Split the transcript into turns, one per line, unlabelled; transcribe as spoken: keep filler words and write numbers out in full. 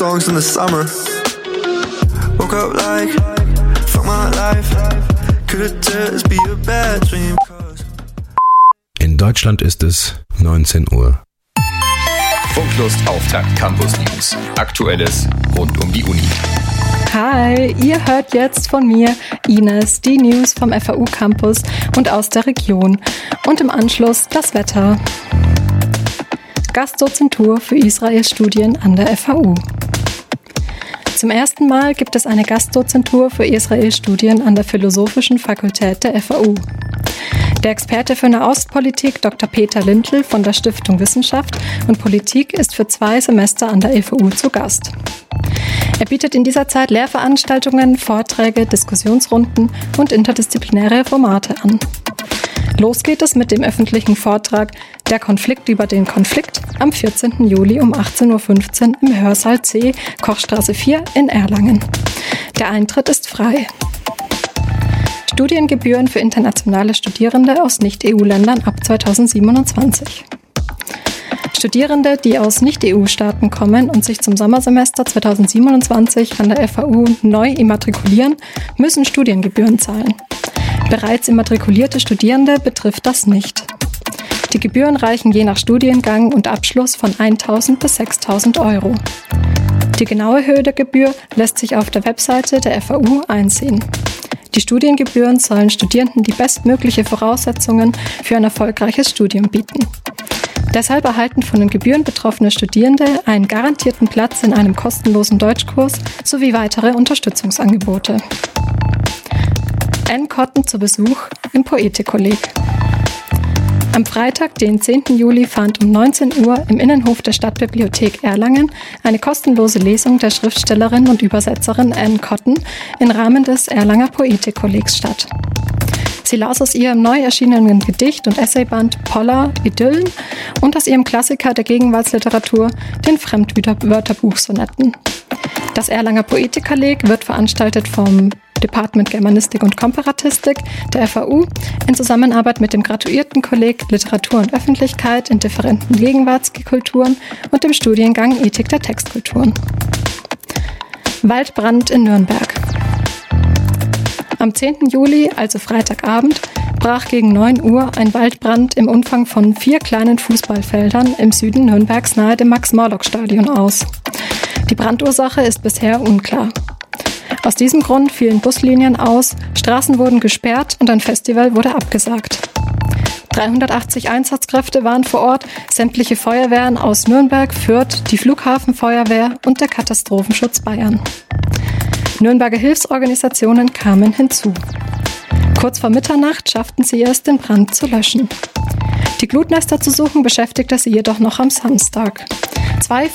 songs in the summer. Woke up like, fuck my life. Could it just be a bad dream?
In Deutschland ist es neunzehn Uhr.
Funklust Auftakt Campus News. Aktuelles rund um die Uni.
Hi, ihr hört jetzt von mir, Ines, die News vom F A U Campus und aus der Region. Und im Anschluss das Wetter. Gastdozentur für Israel-Studien an der F A U. Zum ersten Mal gibt es eine Gastdozentur für Israel-Studien an der Philosophischen Fakultät der F A U. Der Experte für Nahostpolitik Doktor Peter Lindl von der Stiftung Wissenschaft und Politik ist für zwei Semester an der F A U zu Gast. Er bietet in dieser Zeit Lehrveranstaltungen, Vorträge, Diskussionsrunden und interdisziplinäre Formate an. Los geht es mit dem öffentlichen Vortrag Der Konflikt über den Konflikt am vierzehnten Juli um achtzehn Uhr fünfzehn im Hörsaal C, Kochstraße vier in Erlangen. Der Eintritt ist frei. Studiengebühren für internationale Studierende aus Nicht-E U-Ländern ab zweitausendsiebenundzwanzig. Studierende, die aus Nicht-E U-Staaten kommen und sich zum Sommersemester zweitausendsiebenundzwanzig an der F A U neu immatrikulieren, müssen Studiengebühren zahlen. Bereits immatrikulierte Studierende betrifft das nicht. Die Gebühren reichen je nach Studiengang und Abschluss von eintausend bis sechstausend Euro. Die genaue Höhe der Gebühr lässt sich auf der Webseite der F A U einsehen. Die Studiengebühren sollen Studierenden die bestmögliche Voraussetzungen für ein erfolgreiches Studium bieten. Deshalb erhalten von den Gebühren betroffene Studierende einen garantierten Platz in einem kostenlosen Deutschkurs sowie weitere Unterstützungsangebote. Anne Cotton zu Besuch im Poetikkolleg. Am Freitag, den zehnten Juli, fand um neunzehn Uhr im Innenhof der Stadtbibliothek Erlangen eine kostenlose Lesung der Schriftstellerin und Übersetzerin Anne Cotton im Rahmen des Erlanger Poetikkollegs statt. Sie las aus ihrem neu erschienenen Gedicht- und Essayband Poller, Idyllen und aus ihrem Klassiker der Gegenwartsliteratur, den Fremdwörterbuchsonetten. Das Erlanger Poetikkolleg wird veranstaltet vom Department Germanistik und Komparatistik der F A U in Zusammenarbeit mit dem Graduiertenkolleg Literatur und Öffentlichkeit in differenten Gegenwartskulturen und dem Studiengang Ethik der Textkulturen. Waldbrand in Nürnberg. Am zehnten Juli, also Freitagabend, brach gegen neun Uhr ein Waldbrand im Umfang von vier kleinen Fußballfeldern im Süden Nürnbergs nahe dem Max-Morlock-Stadion aus. Die Brandursache ist bisher unklar. Aus diesem Grund fielen Buslinien aus, Straßen wurden gesperrt und ein Festival wurde abgesagt. dreihundertachtzig Einsatzkräfte waren vor Ort, sämtliche Feuerwehren aus Nürnberg, Fürth, die Flughafenfeuerwehr und der Katastrophenschutz Bayern. Nürnberger Hilfsorganisationen kamen hinzu. Kurz vor Mitternacht schafften sie es, den Brand zu löschen. Die Glutnester zu suchen beschäftigte sie jedoch noch am Samstag. Zwei